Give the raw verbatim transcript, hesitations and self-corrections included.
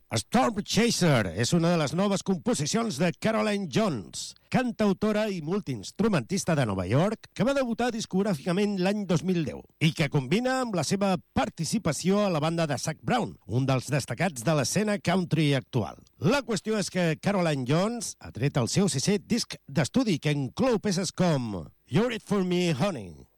Storm Chaser és una de les noves composicions de Caroline Jones, cantautora i multiinstrumentista de Nova York que va debutar discogràficament l'any dos mil deu i que combina amb la seva participació a la banda de Zac Brown, un dels destacats de l'escena country actual. La qüestió és que Caroline Jones ha tret el seu sisè disc d'estudi que inclou peces com You're It For Me, Honey.